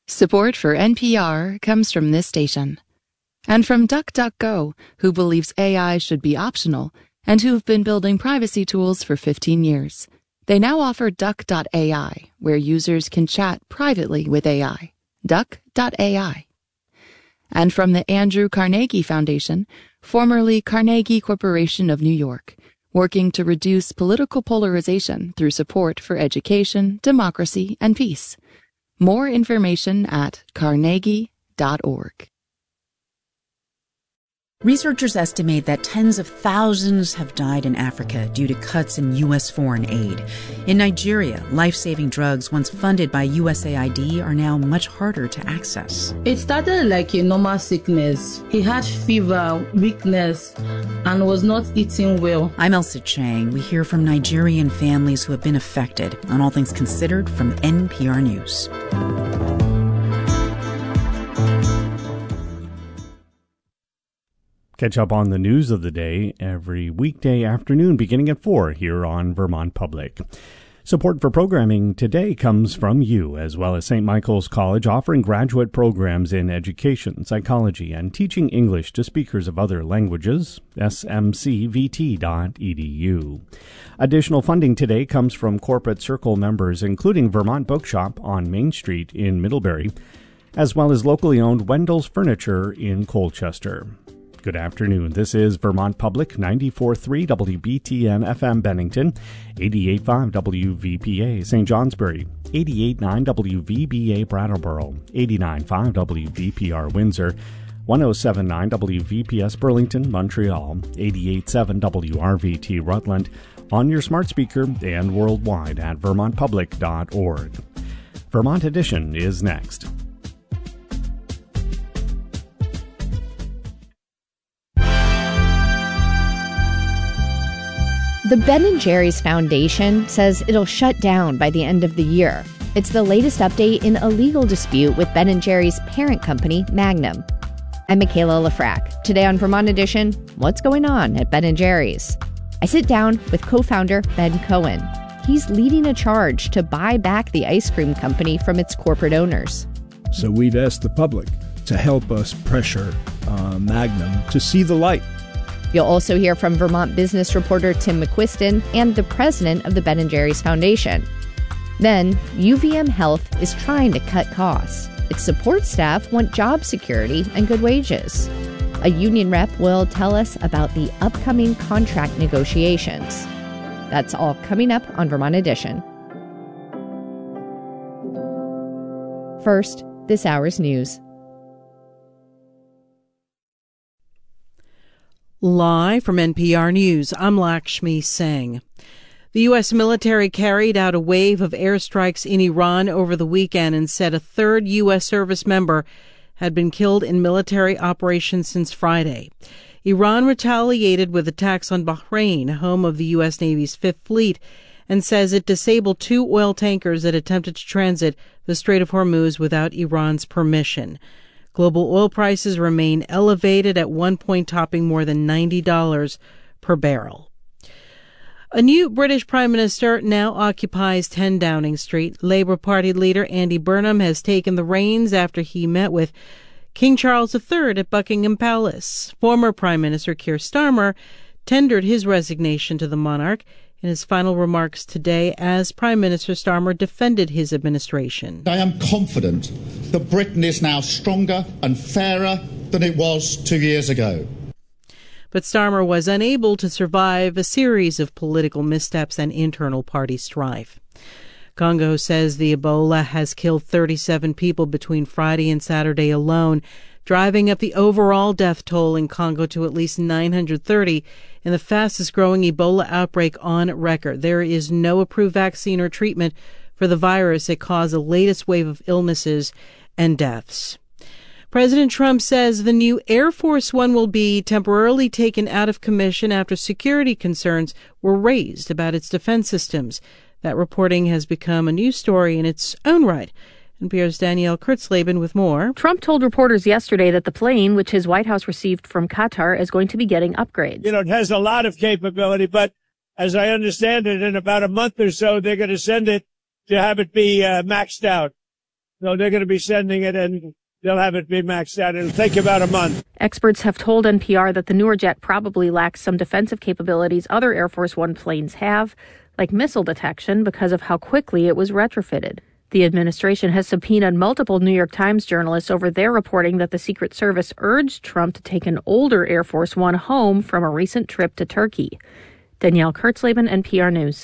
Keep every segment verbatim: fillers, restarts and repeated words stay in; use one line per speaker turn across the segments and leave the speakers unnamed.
Support for N P R comes from this station. And from DuckDuckGo, who believes A I should be optional and who've been building privacy tools for fifteen years. They now offer Duck dot A I, where users can chat privately with A I. Duck dot A I. And from the Andrew Carnegie Foundation, formerly Carnegie Corporation of New York, working to reduce political polarization through support for education, democracy, and peace. More information at carnegie dot org.
Researchers estimate that tens of thousands have died in Africa due to cuts in U S foreign aid. In Nigeria, life-saving drugs once funded by U S A I D are now much harder to access.
It started like a normal sickness. He had fever, weakness, and was not eating well.
I'm Elsa Chang. We hear from Nigerian families who have been affected on All Things Considered from N P R News.
Catch up on the news of the day every weekday afternoon beginning at four here on Vermont Public. Support for programming today comes from you, as well as Saint Michael's College, offering graduate programs in education, psychology, and teaching English to speakers of other languages, S M C V T dot E D U. Additional funding today comes from Corporate Circle members, including Vermont Bookshop on Main Street in Middlebury, as well as locally owned Wendell's Furniture in Colchester. Good afternoon. This is Vermont Public, ninety-four point three W B T N F M Bennington, eighty-eight point five W V P A Saint Johnsbury, eighty-eight point nine W V B A Brattleboro, eighty-nine point five W V P R Windsor, one oh seven point nine W V P S Burlington, Montreal, eighty-eight point seven W R V T Rutland, on your smart speaker and worldwide at vermont public dot org. Vermont Edition is next.
The Ben and Jerry's Foundation says it'll shut down by the end of the year. It's the latest update in a legal dispute with Ben and Jerry's parent company, Magnum. I'm Michaela Lafrac. Today on Vermont Edition, what's going on at Ben and Jerry's? I sit down with co-founder Ben Cohen. He's leading a charge to buy back the ice cream company from its corporate owners.
So we've asked the public to help us pressure uh, Magnum to see the light.
You'll also hear from Vermont business reporter Tim McQuiston and the president of the Ben and Jerry's Foundation. Then, U V M Health is trying to cut costs. Its support staff want job security and good wages. A union rep will tell us about the upcoming contract negotiations. That's all coming up on Vermont Edition. First, this hour's news.
Live from N P R News, I'm Lakshmi Singh. The U S military carried out a wave of airstrikes in Iran over the weekend and said a third U S service member had been killed in military operations since Friday. Iran retaliated with attacks on Bahrain, home of the U S Navy's Fifth Fleet, and says it disabled two oil tankers that attempted to transit the Strait of Hormuz without Iran's permission. Global oil prices remain elevated, at one point topping more than ninety dollars per barrel. A new British Prime Minister now occupies ten Downing Street. Labour Party leader Andy Burnham has taken the reins after he met with King Charles the Third at Buckingham Palace. Former Prime Minister Keir Starmer tendered his resignation to the monarch. In his final remarks today, as Prime Minister, Starmer defended his administration.
I am confident that Britain is now stronger and fairer than it was two years ago.
But Starmer was unable to survive a series of political missteps and internal party strife. Congo says the Ebola has killed thirty-seven people between Friday and Saturday alone, driving up the overall death toll in Congo to at least nine hundred thirty in the fastest-growing Ebola outbreak on record. There is no approved vaccine or treatment for the virus that caused the latest wave of illnesses and deaths. President Trump says the new Air Force One will be temporarily taken out of commission after security concerns were raised about its defense systems. That reporting has become a news story in its own right. N P R's Danielle Kurtzleben with more.
Trump told reporters yesterday that the plane, which his White House received from Qatar, is going to be getting upgrades.
You know, it has a lot of capability, but as I understand it, in about a month or so, they're going to send it to have it be uh, maxed out. So they're going to be sending it, and they'll have it be maxed out. It'll take about a month.
Experts have told N P R that the newer jet probably lacks some defensive capabilities other Air Force One planes have, like missile detection, because of how quickly it was retrofitted. The administration has subpoenaed multiple New York Times journalists over their reporting that the Secret Service urged Trump to take an older Air Force One home from a recent trip to Turkey. Danielle Kurtzleben, N P R News.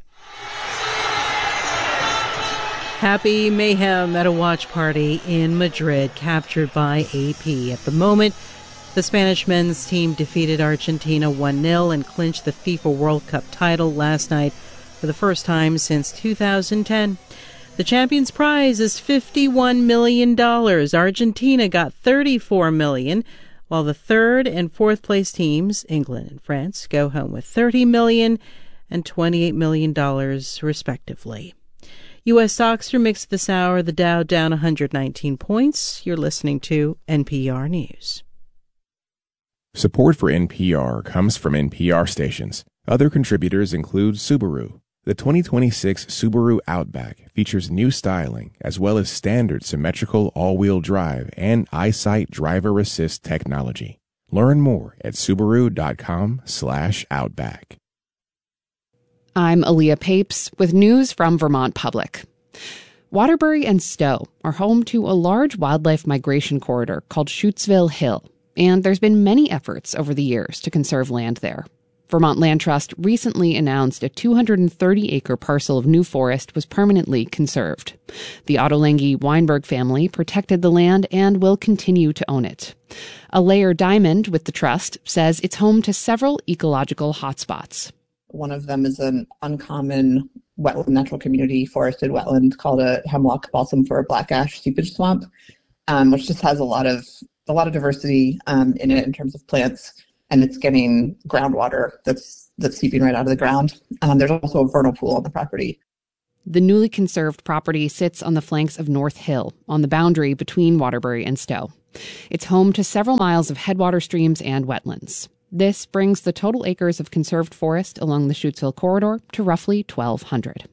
Happy mayhem at a watch party in Madrid, captured by A P. At the moment, the Spanish men's team defeated Argentina one nil and clinched the FIFA World Cup title last night for the first time since two thousand ten. The champion's prize is fifty-one million dollars. Argentina got thirty-four million dollars, while the third and fourth place teams, England and France, go home with thirty million dollars and twenty-eight million dollars, respectively. U S stocks are mixed this hour. The Dow down one hundred nineteen points. You're listening to N P R News.
Support for N P R comes from N P R stations. Other contributors include Subaru. The twenty twenty-six Subaru Outback features new styling as well as standard symmetrical all-wheel drive and EyeSight driver assist technology. Learn more at Subaru.com slash Outback.
I'm Aaliyah Papes with news from Vermont Public. Waterbury and Stowe are home to a large wildlife migration corridor called Schuettsville Hill, and there's been many efforts over the years to conserve land there. Vermont Land Trust recently announced a two hundred thirty acre parcel of new forest was permanently conserved. The Ottolenghi Weinberg family protected the land and will continue to own it. Alair Diamond with the trust says it's home to several ecological hotspots.
One of them is an uncommon wetland, natural community forested wetland called a hemlock balsam fir black ash seepage swamp, um, which just has a lot of a lot of diversity um, in it in terms of plants. And it's getting groundwater that's that's seeping right out of the ground. Um, there's also a vernal pool on the property.
The newly conserved property sits on the flanks of North Hill, on the boundary between Waterbury and Stowe. It's home to several miles of headwater streams and wetlands. This brings the total acres of conserved forest along the Schuettsville corridor to roughly twelve hundred.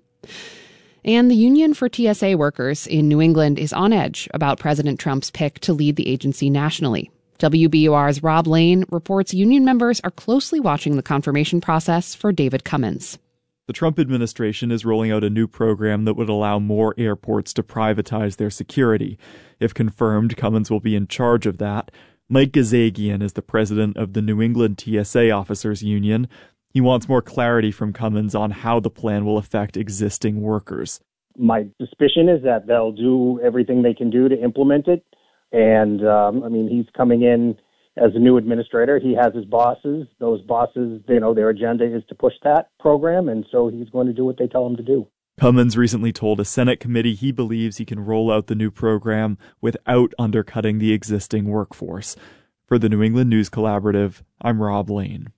And the Union for T S A Workers in New England is on edge about President Trump's pick to lead the agency nationally. W B U R's Rob Lane reports union members are closely watching the confirmation process for David Cummins.
The Trump administration is rolling out a new program that would allow more airports to privatize their security. If confirmed, Cummins will be in charge of that. Mike Gazagian is the president of the New England T S A Officers Union. He wants more clarity from Cummins on how the plan will affect existing workers.
My suspicion is that they'll do everything they can do to implement it. And, um, I mean, he's coming in as a new administrator. He has his bosses. Those bosses, you know, their agenda is to push that program, and so he's going to do what they tell him to do.
Cummins recently told a Senate committee he believes he can roll out the new program without undercutting the existing workforce. For the New England News Collaborative, I'm Rob Lane.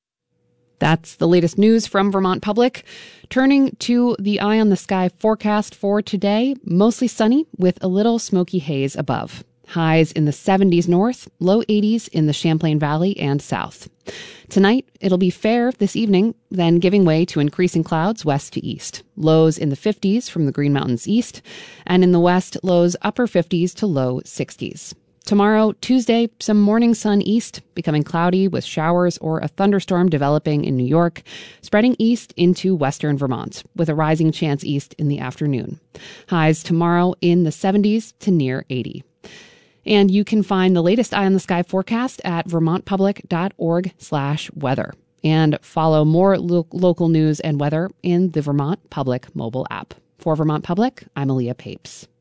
That's the latest news from Vermont Public. Turning to the eye on the sky forecast for today, mostly sunny with a little smoky haze above. Highs in the seventies north, low eighties in the Champlain Valley and south. Tonight, it'll be fair this evening, then giving way to increasing clouds west to east. Lows in the fifties from the Green Mountains east, and in the west, lows upper fifties to low sixties. Tomorrow, Tuesday, some morning sun east, becoming cloudy with showers or a thunderstorm developing in New York, spreading east into western Vermont, with a rising chance east in the afternoon. Highs tomorrow in the seventies to near eighty. And you can find the latest Eye on the Sky forecast at vermontpublic.org slash weather. And follow more lo- local news and weather in the Vermont Public mobile app. For Vermont Public, I'm Aaliyah Papes.